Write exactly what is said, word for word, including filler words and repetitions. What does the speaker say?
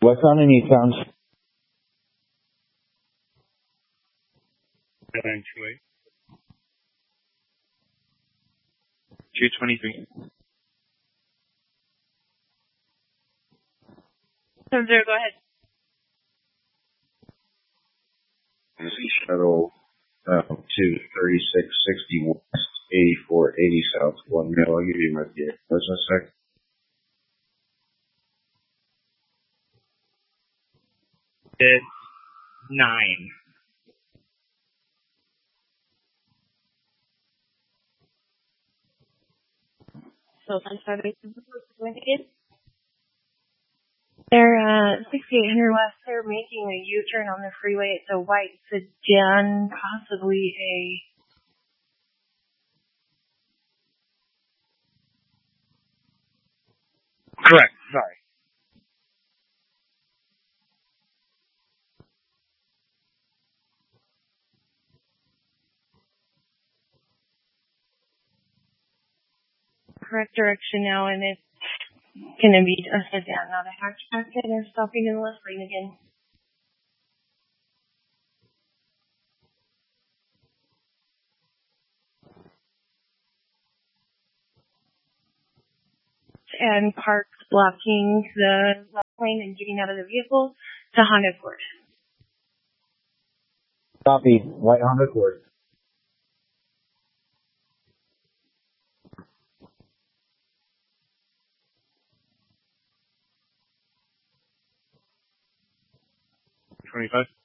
What's on in Newtown? nine two eight. two twenty-three. Seven zero, go ahead. Shuttle uh, to thirty-six sixty west, eighty-four eighty south. One minute, I'll give you my vehicle. Just a sec. It's nine. So, I'm sorry, they're, uh, sixty-eight hundred west, they're making a U-turn on the freeway. It's a white sedan, possibly a... Correct, sorry. correct direction now, and it's going to be a sedan, not a hatchback. They're stopping in the left lane again. And parked blocking the left lane and getting out of the vehicle to Honda Accord. Copy. White Honda Accord. twenty-five.